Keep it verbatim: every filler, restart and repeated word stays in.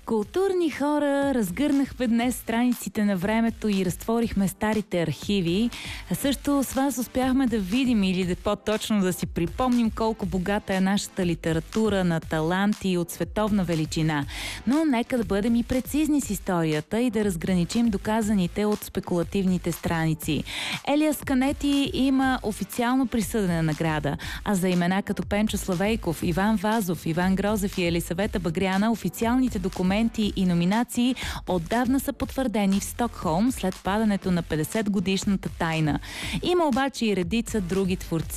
Културни хора, разгърнахме днес страниците на времето и разтворихме старите архиви. А също с вас успяхме да видим или да по-точно да си припомним колко богата е нашата литература на таланти от световна величина. Но нека да бъдем и прецизни с историята и да разграничим доказаните от спекулативните страници. Елиас Канети има официално присъдена награда, а за имена като Пенчо Славейков, Иван Вазов, Иван Грозев и Елисавета Багряна официалните документи и номинации отдавна са потвърдени в Стокхолм след падането на петдесет годишната тайна. Има обаче и редица други творци,